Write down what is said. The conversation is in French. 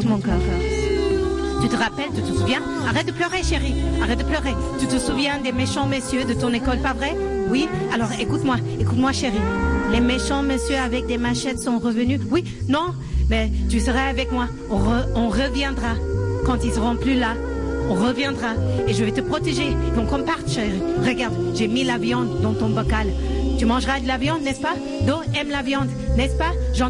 mon cœur. Tu te rappelles, tu te souviens? Arrête de pleurer, chérie. Arrête de pleurer. Tu te souviens des méchants messieurs de ton école, pas vrai? Oui? Alors écoute-moi, chérie. Les méchants messieurs avec des machettes sont revenus. Oui? Non? Mais tu seras avec moi. On reviendra. Quand ils seront plus là, on reviendra. Et je vais te protéger. Donc on parte, chérie. Regarde, j'ai mis la viande dans ton bocal. Tu mangeras de la viande, n'est-ce pas? Do aime la viande, n'est-ce pas?